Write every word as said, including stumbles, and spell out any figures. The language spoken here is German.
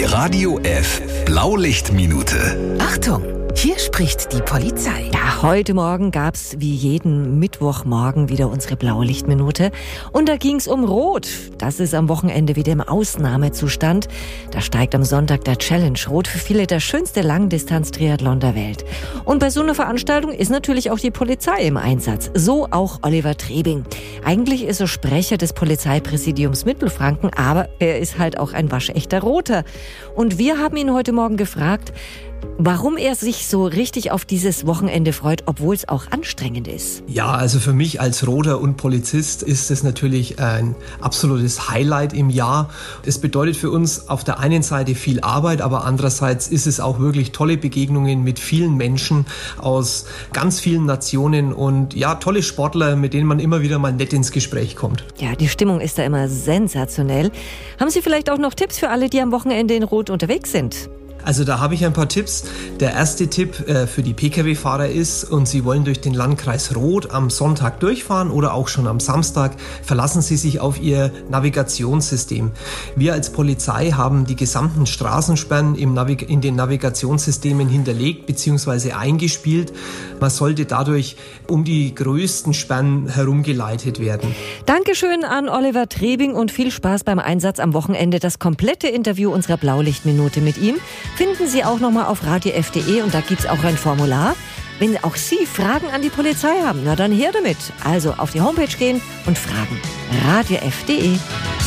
Radio F Blaulichtminute. Achtung, hier spricht die Polizei. Ja, heute Morgen gab's wie jeden Mittwochmorgen wieder unsere Blaulichtminute. Und da ging's um Rot. Das ist am Wochenende wieder im Ausnahmezustand. Da steigt am Sonntag der Challenge Rot, für viele der schönste Langdistanz-Triathlon der Welt. Und bei so einer Veranstaltung ist natürlich auch die Polizei im Einsatz. So auch Oliver Trebing. Eigentlich ist er Sprecher des Polizeipräsidiums Mittelfranken, aber er ist halt auch ein waschechter Roter. Und wir haben ihn heute Morgen gefragt, warum er sich so richtig auf dieses Wochenende freut, obwohl es auch anstrengend ist. Ja, also für mich als Roter und Polizist ist es natürlich ein absolutes Highlight im Jahr. Es bedeutet für uns auf der einen Seite viel Arbeit, aber andererseits ist es auch wirklich tolle Begegnungen mit vielen Menschen aus ganz vielen Nationen und ja, tolle Sportler, mit denen man immer wieder mal nett ins Gespräch kommt. Ja, die Stimmung ist da immer sensationell. Haben Sie vielleicht auch noch Tipps für alle, die am Wochenende in Rot unterwegs sind? Also da habe ich ein paar Tipps. Der erste Tipp äh, für die P K W-Fahrer ist, und Sie wollen durch den Landkreis Rot am Sonntag durchfahren oder auch schon am Samstag, verlassen Sie sich auf Ihr Navigationssystem. Wir als Polizei haben die gesamten Straßensperren im Navig- in den Navigationssystemen hinterlegt bzw. eingespielt. Man sollte dadurch um die größten Sperren herumgeleitet werden. Dankeschön an Oliver Trebing und viel Spaß beim Einsatz am Wochenende. Das komplette Interview unserer Blaulichtminute mit ihm finden Sie auch nochmal auf radio f punkt de und da gibt's auch ein Formular. Wenn auch Sie Fragen an die Polizei haben, na dann her damit. Also auf die Homepage gehen und fragen. radio f punkt de